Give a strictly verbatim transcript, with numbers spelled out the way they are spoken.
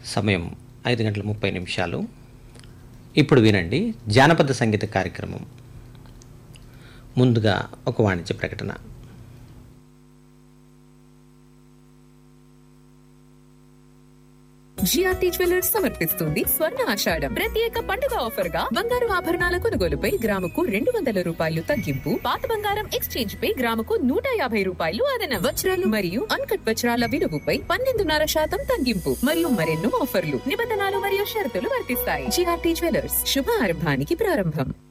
సమయం ఐదు గంటల ముప్పై నిమిషాలు. ఇప్పుడు వినండి జానపద సంగీత కార్యక్రమం. ముందుగా ఒక వాణిజ్య ప్రకటన. జిఆర్టీ జ్యువెలర్స్ సమర్పిస్తుంది స్వర్ణ ఆషాఢం ప్రత్యేక పండుగ ఆఫర్ గా బంగారు ఆభరణాల కొనుగోలుపై గ్రాముకు రెండు వందల రూపాయలు తగ్గింపు, పాత బంగారం ఎక్స్చేంజ్ పై గ్రాముకు నూట యాభై రూపాయలు అదన, వజ్రాలు మరియు అన్కట్ వజ్రాల విలువపై పన్నెండున్నర శాతం తగ్గింపు మరియు మరెన్నో ఆఫర్లు. నిబంధనలు మరియు షరతులు వర్తిస్తాయి. జిఆర్టీ జ్యువెలర్స్ శుభ ఆరంభానికి ప్రారంభం.